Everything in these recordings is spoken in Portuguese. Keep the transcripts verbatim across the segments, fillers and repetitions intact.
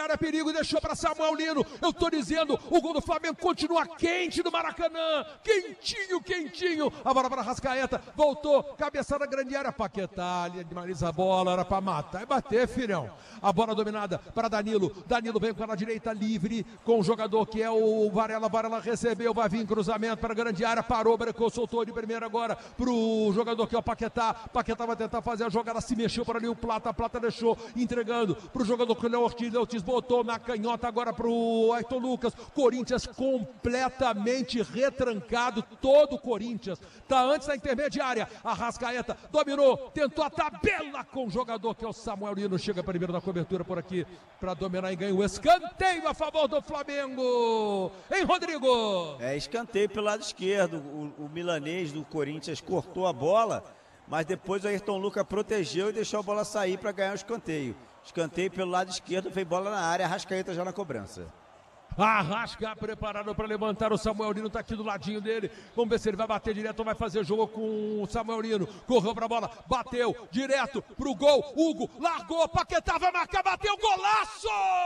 área, perigo, deixou para Samuel Lino. Eu tô dizendo, o gol do Flamengo continua quente no Maracanã. Quentinho, quentinho. A bola para Arrascaeta, voltou, cabeçada grande área, Paquetá, ali analisa a bola, era para matar e bater, filhão. A bola dominada para Danilo. Danilo vem com a direita livre com o jogador que é o Varela. Varela recebeu, vai vir cruzamento para a grande área, parou, brecou, soltou de primeira agora pro jogador que é o Paquetá. Paquetá vai tentar fazer a jogada, se mexeu por ali o Plata, Plata deixou, entregando pro jogador que é o Ortiz. Ortiz botou na canhota agora pro Ayrton Lucas. Corinthians completamente retrancado, todo o Corinthians tá antes da intermediária. Arrascaeta dominou, tentou a tabela com o jogador que é o Samuel Lino, chega primeiro na cobertura por aqui para dominar e ganha o escanteio a favor do Flamengo. Hein, Rodrigo? É, escanteio pelo lado esquerdo. O, o milanês do Corinthians cortou a bola, mas depois o Ayrton Lucas protegeu e deixou a bola sair para ganhar o escanteio. Escanteio pelo lado esquerdo, veio bola na área, Arrascaeta já na cobrança. Arrasca preparado para levantar, o Samuel Lino tá aqui do ladinho dele, vamos ver se ele vai bater direto ou vai fazer jogo com o Samuel Lino. Correu pra bola, bateu direto pro gol, Hugo largou, Paquetá vai marcar, bateu, golaço!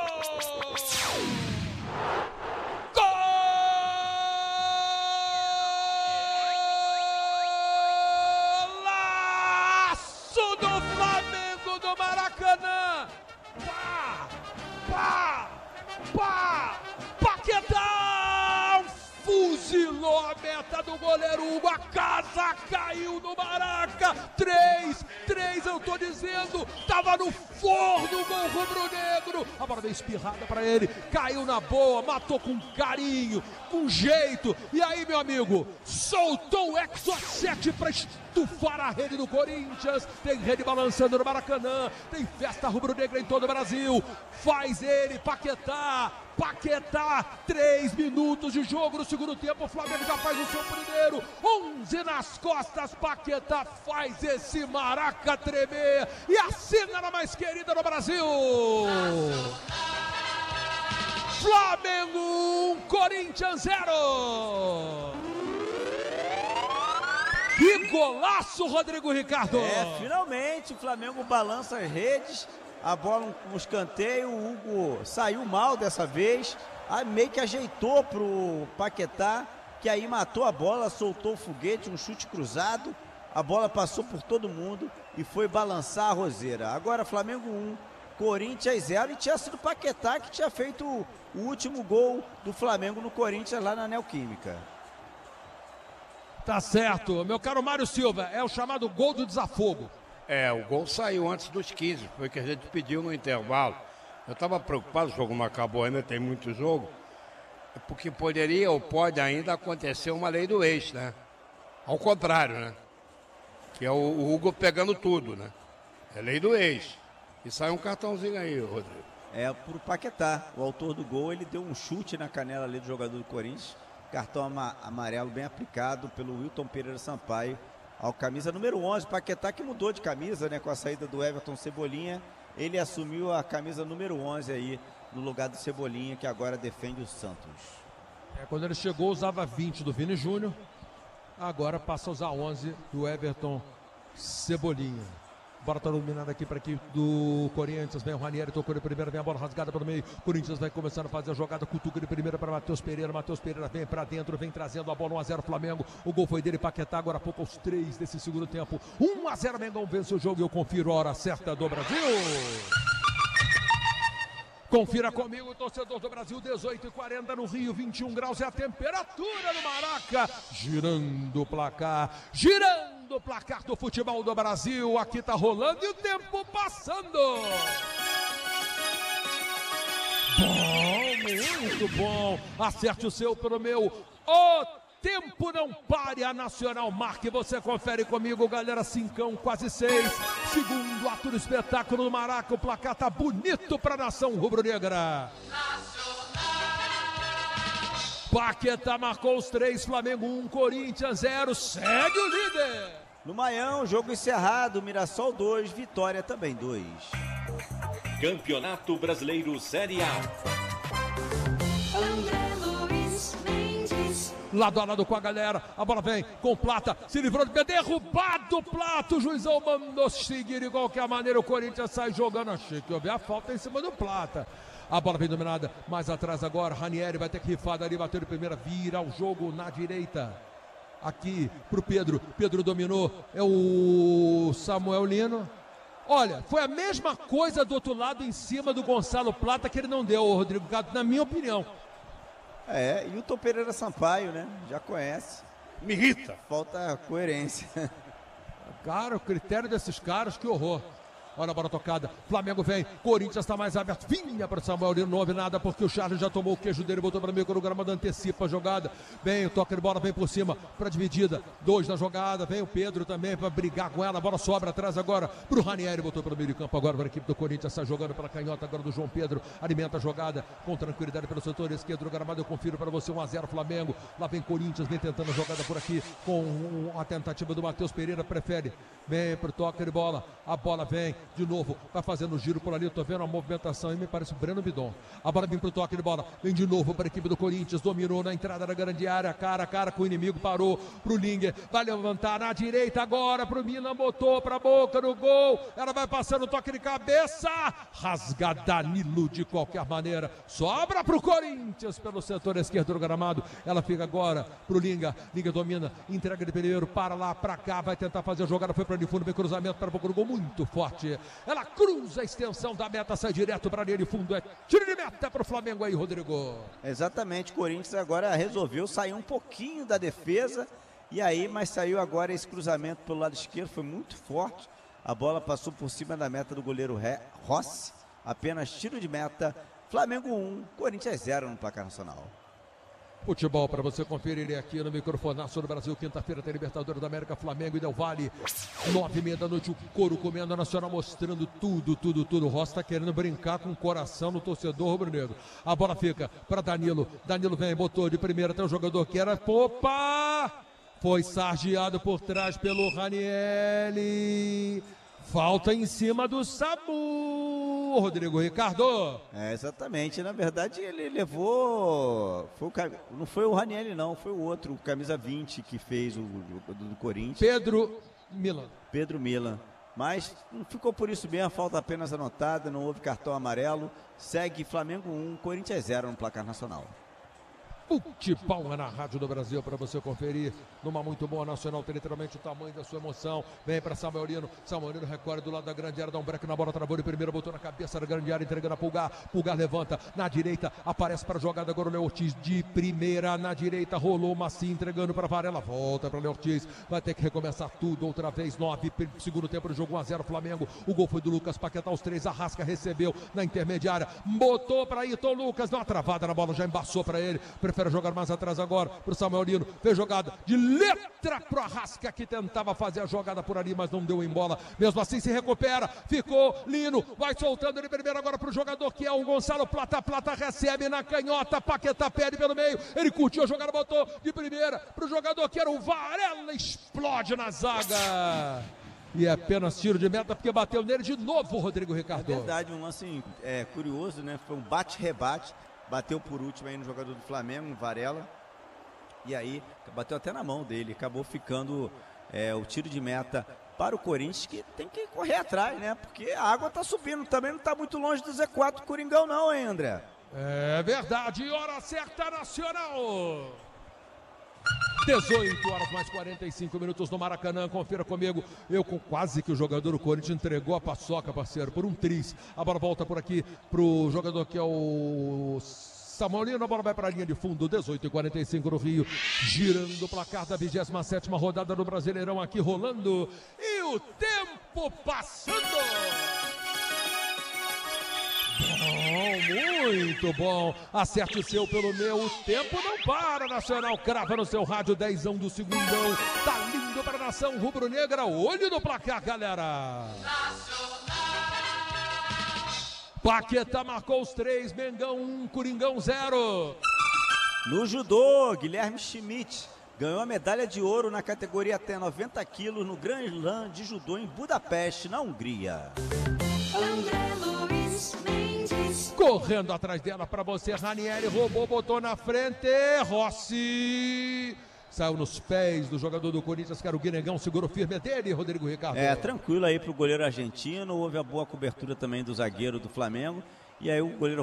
Golaço do Flamengo do Maracanã! Pá! Pá! Pá! Paquetá fuzilou a meta do goleiro Hugo, a casa caiu no Maraca, três, três eu tô dizendo, tava no forno o gol rubro-negro, a bola veio espirrada pra ele, caiu na boa, matou com carinho, com jeito, e aí meu amigo, soltou o Exo sete pra estufar a rede do Corinthians, tem rede balançando no Maracanã, tem festa rubro-negra em todo o Brasil, faz ele, Paquetá, Paquetá, três minutos de jogo no segundo tempo, o Flamengo já faz o seu primeiro, onze nas costas, Paquetá faz esse Maraca tremer e assina na mais querida no Brasil. Flamengo um, Corinthians zero. Que golaço, Rodrigo Ricardo! É, finalmente o Flamengo balança as redes, a bola no escanteio, o Hugo saiu mal dessa vez, aí meio que ajeitou pro Paquetá, que aí matou a bola, soltou o foguete, um chute cruzado, a bola passou por todo mundo e foi balançar a roseira. Agora Flamengo um, Corinthians zero, e tinha sido o Paquetá que tinha feito o último gol do Flamengo no Corinthians lá na Neoquímica. Tá certo, meu caro Mário Silva, é o chamado gol do desafogo. É, o gol saiu antes dos quinze, foi o que a gente pediu no intervalo. Eu estava preocupado, o jogo não acabou ainda, tem muito jogo, porque poderia ou pode ainda acontecer uma lei do ex, né? Ao contrário, né? Que é o, o Hugo pegando tudo, né? É lei do ex. E sai um cartãozinho aí, Rodrigo. É pro Paquetá, o autor do gol, ele deu um chute na canela ali do jogador do Corinthians. Cartão ama- amarelo bem aplicado pelo Wilton Pereira Sampaio, ao camisa número onze, Paquetá que mudou de camisa, né, com a saída do Everton Cebolinha, ele assumiu a camisa número onze aí, no lugar do Cebolinha, que agora defende o Santos. É, quando ele chegou usava vinte do Vini Júnior, agora passa a usar onze do Everton Cebolinha. Bola tá dominada aqui para aqui do Corinthians, vem o Ranieri, tocou de primeira, vem a bola rasgada pelo meio, Corinthians vai começando a fazer a jogada, cutuca de primeira para Matheus Pereira, Matheus Pereira vem para dentro, vem trazendo a bola, um a zero Flamengo, o gol foi dele, Paquetá, agora há pouco aos três desse segundo tempo, um a zero Mengão vence o jogo e eu confiro a hora certa do Brasil. Confira comigo, torcedor do Brasil, dezoito e quarenta no Rio, vinte e um graus é a temperatura no Maraca, girando o placar, girando o placar do futebol do Brasil, aqui tá rolando e o tempo passando. Bom, muito bom, acerte o seu pelo meu, o tempo não pare, a Nacional marque, você confere comigo, galera, cincão, quase seis, segundo ato do espetáculo no Maraca, o placar tá bonito pra nação rubro-negra. Paquetá marcou os três, Flamengo um, Corinthians zero, segue o líder. No Maião, jogo encerrado, Mirassol dois, Vitória também dois. Campeonato Brasileiro Série A. André Luiz Mendes. lado a lado com a galera, a bola vem com Plata, se livrou de pé, derrubado o Plata, o juizão mandou seguir de qualquer maneira, o Corinthians sai jogando, achei que houve a falta em cima do Plata. A bola vem dominada, mais atrás agora, Ranieri vai ter que rifar dali, bateu de primeira, vira o jogo na direita. Aqui pro Pedro, Pedro dominou, é o Samuel Lino. Olha, foi a mesma coisa do outro lado em cima do Gonçalo Plata que ele não deu, o Rodrigo Cato, na minha opinião. É, e o Tom Pereira Sampaio, né? Já conhece. Me irrita. Falta coerência. Cara, o critério desses caras, que horror. Olha a bola tocada, Flamengo vem, Corinthians está mais aberto, vinha para o Samuel Lino, não houve nada porque o Charles já tomou o queijo dele, botou para meio, o gramado antecipa a jogada, vem o toque de bola, vem por cima, para dividida, dois na jogada, vem o Pedro também para brigar com ela, a bola sobra atrás agora para o Ranieri, botou para o meio de campo agora para a equipe do Corinthians, está jogando pela canhota agora do João Pedro, alimenta a jogada com tranquilidade pelo setor esquerdo do gramado, eu confiro para você, um a zero Flamengo, lá vem Corinthians, vem tentando a jogada por aqui, com a tentativa do Matheus Pereira, prefere, vem para o toque de bola, a bola vem de novo, vai fazendo o giro por ali, eu tô vendo a movimentação e me parece o Breno Bidon. A bola vem pro toque de bola, vem de novo para a equipe do Corinthians, dominou na entrada da grande área, cara a cara com o inimigo, parou pro Linger, vai levantar na direita agora pro Milan, botou pra boca no gol, ela vai passando o toque de cabeça, rasga Danilo de qualquer maneira, sobra pro Corinthians pelo setor esquerdo do gramado, ela fica agora pro Linger, Linger domina, entrega de primeiro, para lá, pra cá, vai tentar fazer a jogada, foi pra ali fundo, vem cruzamento para a boca do gol, muito forte. Ela cruza a extensão da meta, sai direto para a linha de fundo, é tiro de meta para o Flamengo aí, Rodrigo. Exatamente, o Corinthians agora resolveu sair um pouquinho da defesa, e aí, mas saiu agora esse cruzamento pelo lado esquerdo, foi muito forte, a bola passou por cima da meta do goleiro Rossi, apenas tiro de meta, Flamengo um, Corinthians zero no placar nacional. Futebol para você conferir aqui no Microfonaço do Brasil, quinta-feira tem Libertadores da América, Flamengo e Del Valle, nove e meia da noite, o couro comendo a Nacional, mostrando tudo, tudo, tudo. O Rossi está querendo brincar com o coração no torcedor rubro-negro. A bola fica para Danilo, Danilo vem, botou de primeira até o jogador que era, opa! Foi sargiado por trás pelo Ranieri. Falta em cima do Samu, Rodrigo Ricardo. É, exatamente, na verdade ele levou, foi o, não foi o Ranieri não, foi o outro, o camisa vinte que fez o do, do Corinthians. Pedro Milan. Pedro Milan, mas não ficou por isso mesmo, falta apenas anotada, não houve cartão amarelo, segue Flamengo um, Corinthians zero no placar nacional. Futebol na Rádio do Brasil para você conferir numa muito boa Nacional, tem literalmente o tamanho da sua emoção, vem para Samuel Lino, Samuel Lino recorre do lado da grande área, dá um break na bola, travou de primeira, botou na cabeça da grande área, entregando a Pulgar, Pulgar levanta na direita, aparece para a jogada agora o Léo Ortiz de primeira na direita, rolou o Massi entregando para Varela, volta para o Léo Ortiz, vai ter que recomeçar tudo outra vez, nove, segundo tempo do jogo, um a zero Flamengo, o gol foi do Lucas Paquetá, os três, Arrasca recebeu na intermediária, botou para Ayrton Lucas, deu uma travada na bola, já embaçou para ele, prefere jogar mais atrás agora para o Samuel Lino, fez jogada de letra pro Arrasca que tentava fazer a jogada por ali, mas não deu em bola, mesmo assim se recupera, ficou Lino, vai soltando ele primeiro agora para o jogador que é o Gonçalo Plata, Plata recebe na canhota, Paquetá pede pelo meio, ele curtiu a jogada, botou de primeira para o jogador que era o Varela, explode na zaga. E é apenas tiro de meta porque bateu nele de novo, Rodrigo Ricardo. É verdade, um lance é, curioso, né? Foi um bate-rebate, bateu por último aí no jogador do Flamengo, no Varela, e aí bateu até na mão dele, acabou ficando é, o tiro de meta para o Corinthians, que tem que correr atrás, né? Porque a água tá subindo, também não tá muito longe do Z quatro Coringão não, hein, André? É verdade, hora certa Nacional. dezoito horas mais quarenta e cinco minutos no Maracanã, confira comigo, eu com quase que o jogador do Corinthians entregou a paçoca, parceiro, por um tris, a bola volta por aqui pro jogador que é o Samuel Lino, a bola vai para a linha de fundo, dezoito e quarenta e cinco no Rio, girando o placar da vigésima sétima rodada do Brasileirão aqui rolando, e o tempo passando. Bom, muito bom, acerte o seu pelo meu, o tempo não para, Nacional, crava no seu rádio, dezão do segundão, tá lindo para a nação rubro-negra, olho no placar, galera. Paquetá marcou os três, Mengão um, Coringão zero. No judô, Guilherme Schmidt ganhou a medalha de ouro na categoria até noventa quilos no Grand Slam de judô em Budapeste, na Hungria. Com correndo atrás dela para você. Ranieri roubou, botou na frente. Rossi saiu nos pés do jogador do Corinthians, que era o Guinegão, segurou firme dele, Rodrigo Ricardo. É, tranquilo aí pro goleiro argentino, houve a boa cobertura também do zagueiro do Flamengo, e aí o goleiro